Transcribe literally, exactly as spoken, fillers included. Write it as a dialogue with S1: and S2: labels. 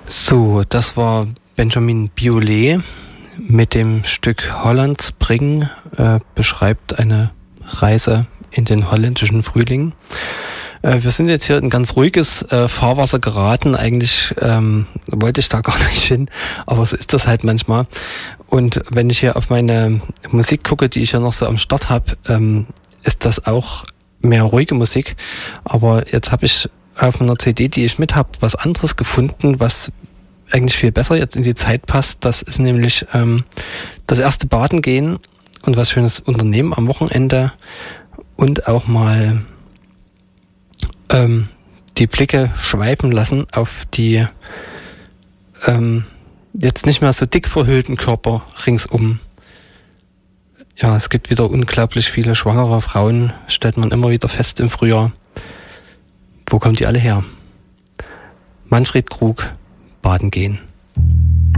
S1: So, das war Benjamin Biolay mit dem Stück Hollandspring, äh, beschreibt eine Reise in den holländischen Frühling. Äh, wir sind jetzt hier in ganz ruhiges äh, Fahrwasser geraten. Eigentlich ähm, wollte ich da gar nicht hin, aber so ist das halt manchmal. Und wenn ich hier auf meine Musik gucke, die ich ja noch so am Start habe, ähm, ist das auch mehr ruhige Musik. Aber jetzt habe ich auf einer C D, die ich mit habe, was anderes gefunden, was eigentlich viel besser jetzt in die Zeit passt. Das ist nämlich ähm, das erste Baden gehen und was Schönes unternehmen am Wochenende und auch mal ähm, die Blicke schweifen lassen auf die ähm, jetzt nicht mehr so dick verhüllten Körper ringsum. Ja, es gibt wieder unglaublich viele schwangere Frauen, stellt man immer wieder fest im Frühjahr. Wo kommen die alle her? Manfred Krug, Baden gehen.